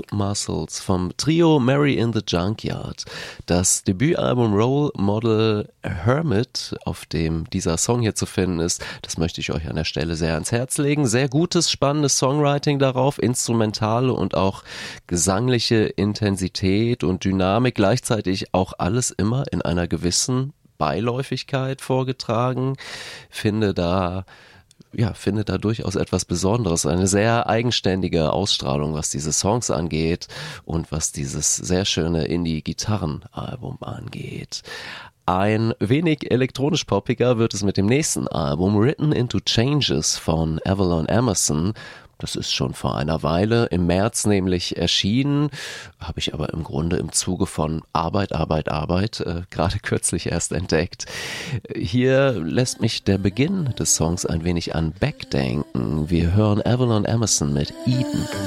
Muscles vom Trio Mary in the Junkyard. Das Debütalbum Role Model Hermit, auf dem dieser Song hier zu finden ist, das möchte ich euch an der Stelle sehr ans Herz legen. Sehr gutes, spannendes Songwriting darauf, instrumentale und auch gesangliche Intensität und Dynamik, gleichzeitig auch alles immer in einer gewissen Beiläufigkeit vorgetragen. Finde da durchaus etwas Besonderes, eine sehr eigenständige Ausstrahlung, was diese Songs angeht und was dieses sehr schöne Indie-Gitarrenalbum angeht. Ein wenig elektronisch-poppiger wird es mit dem nächsten Album, Written into Changes von Avalon Emerson. Das ist schon vor einer Weile, im März nämlich erschienen, habe ich aber im Grunde im Zuge von Arbeit, gerade kürzlich erst entdeckt. Hier lässt mich der Beginn des Songs ein wenig an Beck denken. Wir hören Avalon Emerson mit Eden.